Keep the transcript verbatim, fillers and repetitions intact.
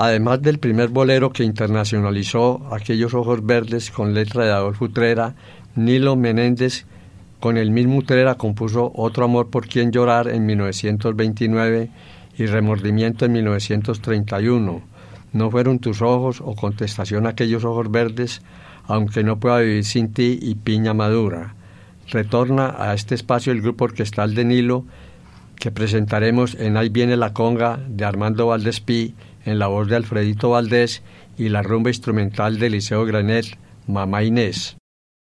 Además del primer bolero que internacionalizó Aquellos ojos verdes con letra de Adolfo Utrera, Nilo Menéndez con el mismo Utrera compuso Otro amor por quien llorar en mil novecientos veintinueve y Remordimiento en mil novecientos treinta y uno. No fueron tus ojos o Contestación a aquellos ojos verdes, Aunque no pueda vivir sin ti y Piña madura. Retorna a este espacio el grupo orquestal de Nilo, que presentaremos en Ahí viene la conga de Armando Valdespí en la voz de Alfredito Valdés y la rumba instrumental de Liceo Granet, Mamá Inés.